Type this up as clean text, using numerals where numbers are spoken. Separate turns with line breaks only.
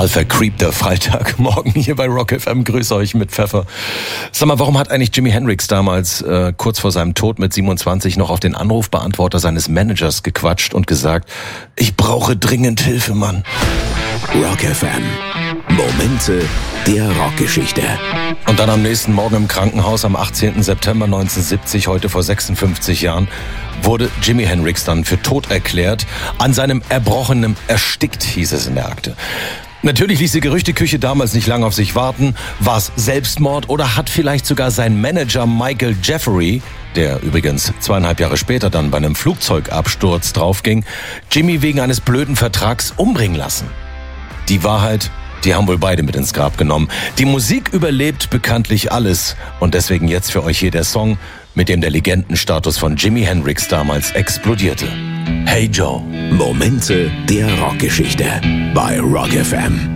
Total vercreepter Freitagmorgen hier bei Rock FM. Grüße euch mit Pfeffer. Sag mal, warum hat eigentlich Jimi Hendrix damals kurz vor seinem Tod mit 27 noch auf den Anrufbeantworter seines Managers gequatscht und gesagt, ich brauche dringend Hilfe, Mann?
Rock FM. Momente der Rockgeschichte.
Und dann am nächsten Morgen im Krankenhaus am 18. September 1970, heute vor 56 Jahren, wurde Jimi Hendrix dann für tot erklärt. An seinem Erbrochenem erstickt, hieß es in der Akte. Natürlich ließ die Gerüchteküche damals nicht lange auf sich warten. War es Selbstmord oder hat vielleicht sogar sein Manager Michael Jeffery, der übrigens 2,5 Jahre später dann bei einem Flugzeugabsturz draufging, Jimi wegen eines blöden Vertrags umbringen lassen? Die Wahrheit, die haben wohl beide mit ins Grab genommen. Die Musik überlebt bekanntlich alles. Und deswegen jetzt für euch hier der Song, mit dem der Legendenstatus von Jimi Hendrix damals explodierte. Hey Joe.
Momente der Rockgeschichte bei Rock FM.